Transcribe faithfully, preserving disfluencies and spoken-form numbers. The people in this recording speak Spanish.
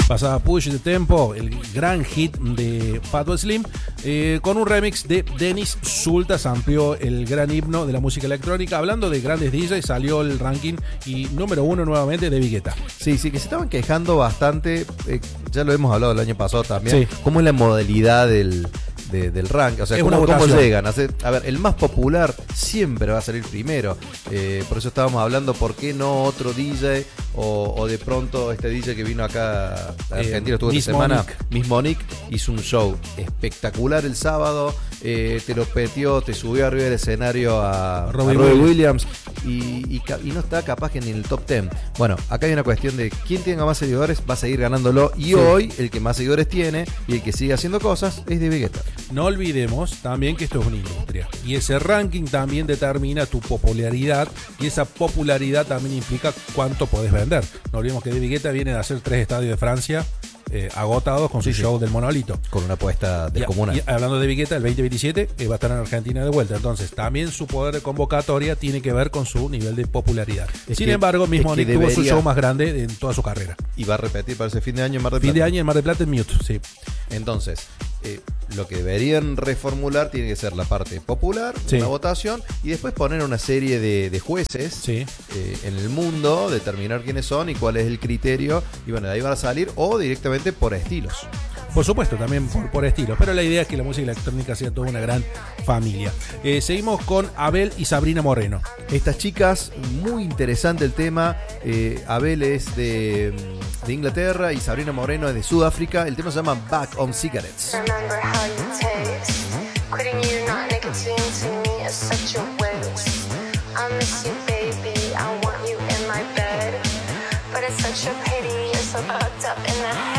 Pasaba Push the Tempo, el gran hit de Fatboy Slim, eh, con un remix de Dennis Sultas, amplió el gran himno de la música electrónica. Hablando de grandes D Js, salió el ranking y número uno nuevamente de David Guetta. Sí, sí, que se estaban quejando bastante, eh, ya lo hemos hablado el año pasado también, sí. Cómo es la modalidad del... De, del rank, o sea, cómo, cómo llegan a, hacer, a ver, el más popular siempre va a salir primero, eh, por eso estábamos hablando, ¿por qué no otro D J o, o de pronto este D J que vino acá a Argentina, eh, estuvo esta semana, Miss Monique, hizo un show espectacular el sábado, eh, te lo petió, te subió arriba del escenario a Robbie, a Robbie Williams y, y, y no está capaz que ni en el top diez. Bueno, acá hay una cuestión de quién tenga más seguidores va a seguir ganándolo y sí. Hoy el que más seguidores tiene y el que sigue haciendo cosas es David Guetta. No olvidemos también que esto es una industria y ese ranking también determina tu popularidad y esa popularidad también implica cuánto podés vender. No olvidemos que David Guetta viene de hacer tres estadios de Francia eh, agotados con su sí, show sí. del Monolito. Con una apuesta descomunal. Y, y hablando de David Guetta, el veinte veintisiete eh, va a estar en Argentina de vuelta. Entonces también su poder de convocatoria tiene que ver con su nivel de popularidad. Es Sin que, embargo, Miss Monique tuvo su show más grande en toda su carrera. Y va a repetir para ese fin de año en Mar del Plata. Fin de año en Mar del Plata en Mute, sí. Entonces, eh, lo que deberían reformular tiene que ser la parte popular, sí. Una votación y después poner una serie de, de jueces sí. eh, en el mundo, determinar quiénes son y cuál es el criterio y bueno, de ahí van a salir o directamente por estilos. Por supuesto, también por, por estilos, pero la idea es que la música electrónica sea toda una gran familia. Eh, seguimos con Abel y Sabrina Moreno. Estas chicas, muy interesante el tema. Eh, Abel es de, de Inglaterra y Sabrina Moreno es de Sudáfrica. El tema se llama Back on Cigarettes. Such a pity, you're so fucked up in the head.